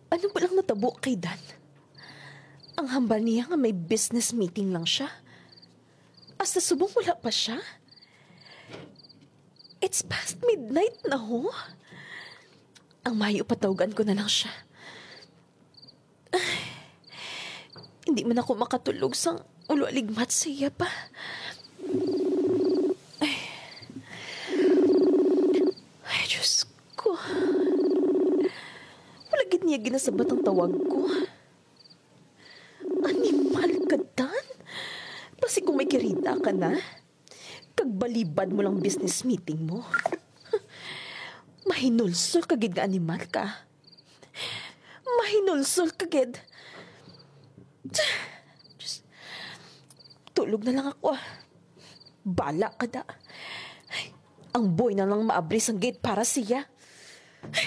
Ano ba lang natabo kay Dan? Ang hambal niya nga may business meeting lang siya. Hasta subong wala pa siya. It's past midnight na ho. Ang mayo patawagan ko na lang siya. Ay, hindi man ako makatulog sang ulo aligmat siya pa. Ay, Diyos ko. Wala gid niya ginasabat ang tawag ko. Animal ka, Dan? Pasi kung may kirita ka na, kagbalibad mo lang business meeting mo. Mahinulsol kagid nga animal ka. Mahinulsol kagid. Just, tulog na lang ako. Bala ka da. Ang boy na lang maabris ang gate para siya.